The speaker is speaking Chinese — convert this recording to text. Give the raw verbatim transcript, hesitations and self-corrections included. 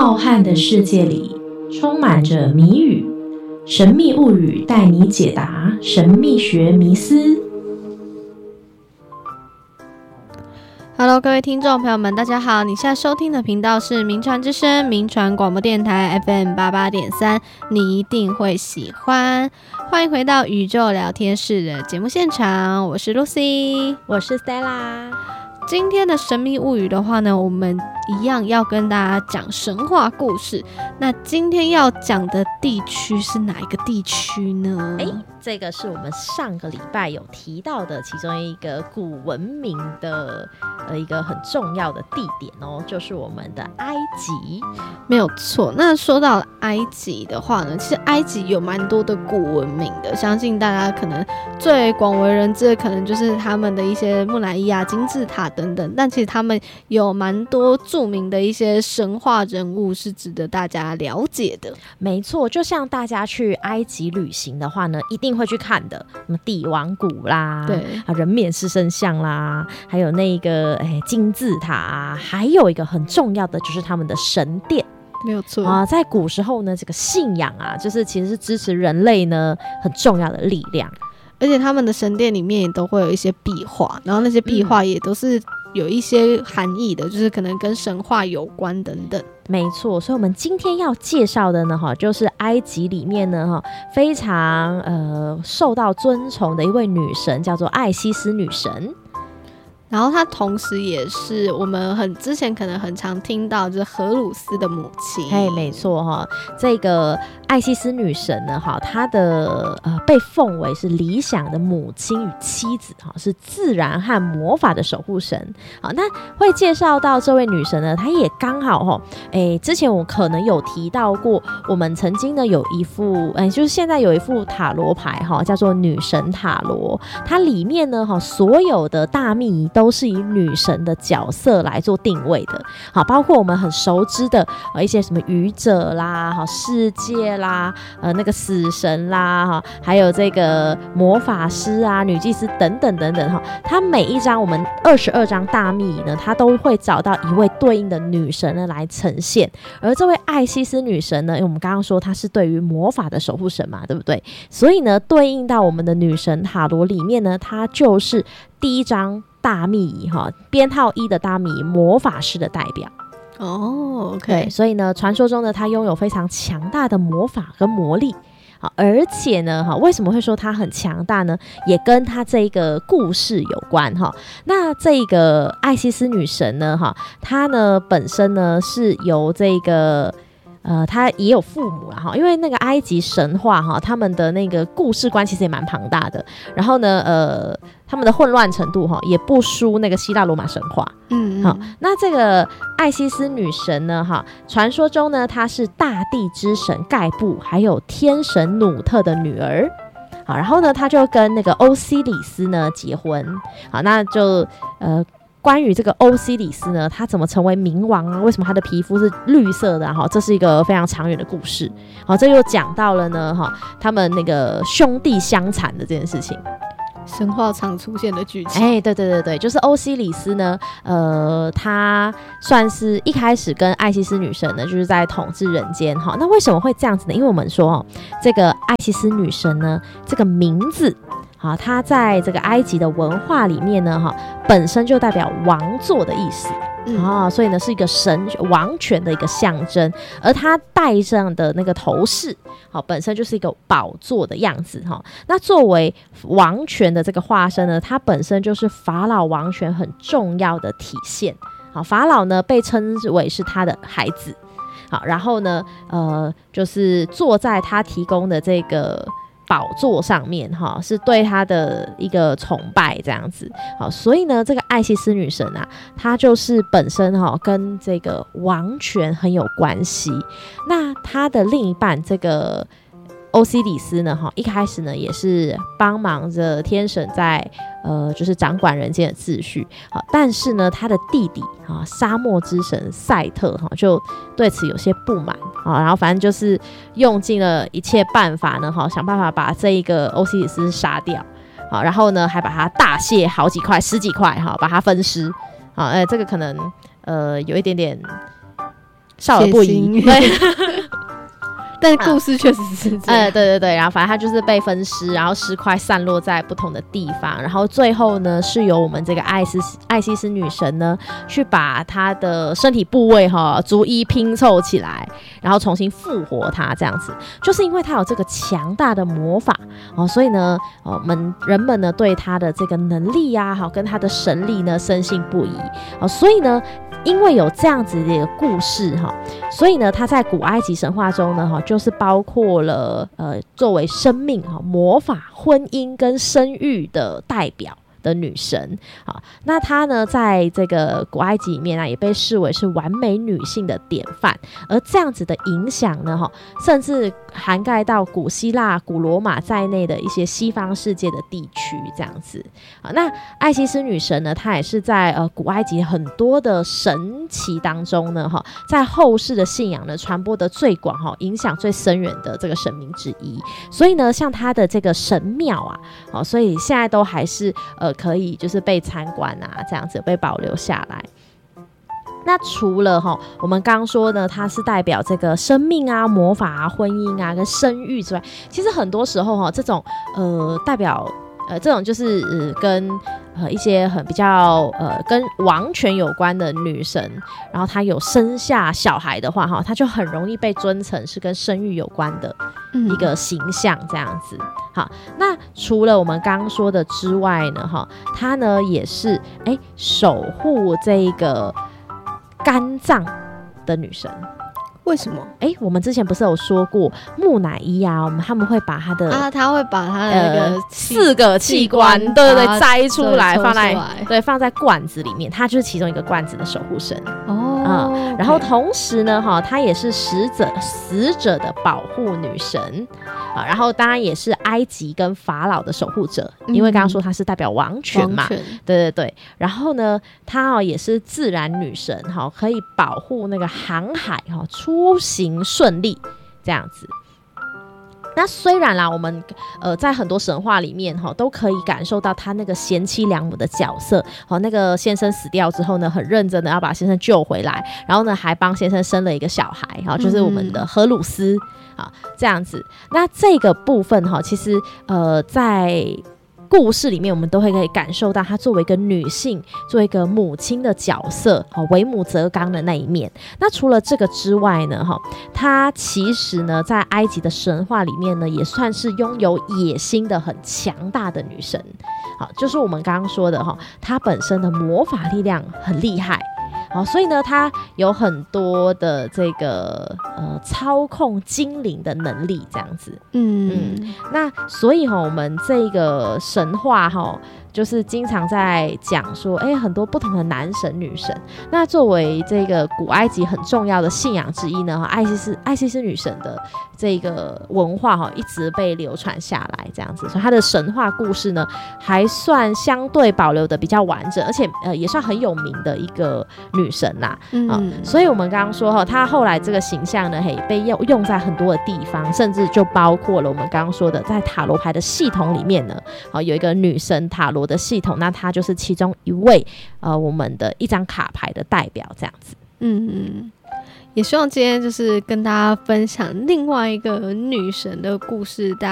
浩瀚的世界里充满着谜语，神秘物语带你解答神秘学迷思。 Hello， 各位听众朋友们，大家好！你现在收听的频道是名传之声名传广播电台 F M 八八点三，你一定会喜欢。欢迎回到宇宙聊天室的节目现场，我是 Lucy， 我是 Stella。 今天的神秘物语的话呢，我们一样要跟大家讲神话故事。那今天要讲的地区是哪一个地区呢？ 哎，这个是我们上个礼拜有提到的其中一个古文明的呃一个很重要的地点哦，就是我们的埃及。 没有错。那说到埃及的话呢，其实埃及有蛮多的古文明的，相信大家可能最广为人知的可能就是他们的一些木乃伊啊、金字塔等等，但其实他们有蛮多著名的一些神话人物是值得大家了解的。 没错，就像大家去埃及旅行的话呢，一定会去看的，什么帝王谷啦， 对啊，人面狮身像啦，还有那个哎金字塔啊，还有一个很重要的就是他们的神殿。 没有错啊，在古时候呢，这个信仰啊，就是其实是支持人类呢很重要的力量。 而且他们的神殿里面也都会有一些壁画，然后那些壁画也都是有一些含义的，嗯、就是可能跟神话有关等等。 没错，所以我们今天要介绍的呢，哈，就是埃及里面呢，哈，非常呃受到尊崇的一位女神，叫做艾西斯女神。 然后她同时也是我们很之前可能很常听到，就是荷鲁斯的母亲。 嘿，没错哈，这个艾西斯女神呢，哈，她的呃被奉为是理想的母亲与妻子，哈，是自然和魔法的守护神。好，那会介绍到这位女神呢，她也刚好哈，哎，之前我可能有提到过，我们曾经呢有一副，哎，就是现在有一副塔罗牌哈，叫做女神塔罗，它里面呢哈，所有的大秘仪都是以女神的角色来做定位的，好，包括我们很熟知的呃一些什么愚者啦，好，世界啦，呃那个死神啦，哈，还有这个魔法师啊、女祭司等等等等哈，它每一张我们二十二张大秘仪呢，它都会找到一位对应的女神呢来呈现。而这位艾西斯女神呢，因为我们刚刚说她是对于魔法的守护神嘛，对不对？所以呢，对应到我们的女神塔罗里面呢，它就是第一张大秘仪哈，编号一的大秘仪，魔法师的代表。 哦 ，OK， 对，所以呢，传说中呢，他拥有非常强大的魔法跟魔力。好，而且呢，哈，为什么会说他很强大呢？也跟他这个故事有关哈。那这个艾西斯女神呢，哈，她呢本身呢是由这个。呃，他也有父母啦哈，因为那个埃及神话哈，他们的那个故事观其实也蛮庞大的。然后呢，呃，他们的混乱程度哈，也不输那个希腊罗马神话。嗯，好，那这个艾西斯女神呢，哈，传说中呢，她是大地之神盖布还有天神努特的女儿。好，然后呢，她就跟那个欧西里斯呢结婚。好，那就呃。关于这个欧西里斯呢，他怎么成为冥王啊？为什么他的皮肤是绿色的啊？这是一个非常长远的故事。好，这又讲到了呢，哈，他们那个兄弟相残的这件事情。 神话常出现的剧情， 哎，对对对对，就是欧西里斯呢，呃，他算是一开始跟艾西斯女神呢，就是在统治人间哈。那为什么会这样子呢？因为我们说哦，这个艾西斯女神呢，这个名字。好，它在这个埃及的文化里面呢，哈，本身就代表王座的意思，嗯哦、所以呢是一个神王权的一个象征，而它戴上的那个头饰，好，本身就是一个宝座的样子，哈。那作为王权的这个化身呢，它本身就是法老王权很重要的体现。好，法老呢被称为是他的孩子，好，然后呢，呃，就是坐在他提供的这个。宝座上面哈，是对他的一个崇拜这样子。好，所以呢，这个艾西斯女神啊，她就是本身哈跟这个王权很有关系。那她的另一半这个欧西里斯呢，哈，一开始呢也是帮忙着天神在呃，就是掌管人间的秩序。好，但是呢，他的弟弟啊，沙漠之神赛特哈，就对此有些不满啊，然后反正就是用尽了一切办法呢，哈，想办法把这一个欧西里斯杀掉。好，然后呢，还把它大卸好几块、十几块，哈，把它分尸。好，哎，这个可能呃有一点点。 少儿不宜，对。 但故事确实是这样， 呃，对对对，然后反正他就是被分尸，然后尸块散落在不同的地方，然后最后呢是由我们这个艾斯艾西斯女神呢去把她的身体部位哈逐一拼凑起来，然后重新复活她，这样子，就是因为她有这个强大的魔法哦，所以呢，哦，们人们呢对她的这个能力呀、啊，好跟她的神力呢深信不疑哦，所以呢。因为有这样子的一个故事哈，所以呢，它在古埃及神话中呢哈，就是包括了呃作为生命哈、魔法、婚姻跟生育的代表的女神啊。那她呢，在这个古埃及里面啊，也被视为是完美女性的典范。而这样子的影响呢，哈，甚至涵盖到古希腊、古罗马在内的一些西方世界的地区，这样子啊。那艾西斯女神呢，她也是在呃古埃及很多的神奇当中呢，哈，在后世的信仰呢传播的最广，哈，影响最深远的这个神明之一。所以呢，像她的这个神庙啊，哦，所以现在都还是呃可以就是被参观啊，这样子被保留下来。那除了哈，我们刚刚说呢，它是代表这个生命啊、魔法啊、婚姻啊跟生育之外，其实很多时候哈，这种呃代表呃这种就是呃跟呃一些很比较呃跟王权有关的女神，然后她有生下小孩的话哈，她就很容易被尊称是跟生育有关的一个形象这样子。好，那除了我们刚刚说的之外呢，哈，她呢也是哎守护这个肝脏的女神。 为什么？ 哎，我们之前不是有说过木乃伊啊，我们他们会把他的啊，他会把他的那个、呃、 四个器官，对对对，摘出来放在对放在罐子里面，他就是其中一个罐子的守护神哦。 嗯，然后同时呢，哈，他也是死者死者的保护女神啊，然后当然也是埃及跟法老的守护者，嗯、因为刚刚说他是代表王权嘛，对对对。然后呢，他哦也是自然女神，哈，可以保护那个航海哈出。出行顺利这样子。那虽然啦，我们呃在很多神话里面哈都可以感受到他那个贤妻良母的角色，好，那个先生死掉之后呢，很认真的要把先生救回来，然后呢还帮先生生了一个小孩，好，就是我们的荷鲁斯啊这样子。那这个部分哈，其实呃在故事里面我们都会可以感受到她作为一个女性，作为一个母亲的角色，为母则刚的那一面。那除了这个之外呢，她其实呢在埃及的神话里面呢也算是拥有野心的很强大的女神。好，就是我们刚刚说的她本身的魔法力量很厉害，好，所以呢她有很多的这个呃操控精灵的能力这样子。嗯嗯，那所以我们这个神话就是经常在讲说，哎，很多不同的男神女神。那作为这个古埃及很重要的信仰之一呢，艾西斯艾西斯女神的这个文化哈，一直被流传下来，这样子，所以她的神话故事呢，还算相对保留的比较完整，而且呃也算很有名的一个女神啦。嗯、呃，所以我们刚刚说哈，她后来这个形象呢，也被用用在很多的地方，甚至就包括了我们刚刚说的，在塔罗牌的系统里面呢，好、呃、有一个女神塔罗的系统，那它就是其中一位呃我们的一张卡牌的代表这样子。 嗯嗯，也希望今天就是跟大家分享另外一个女神的故事，大家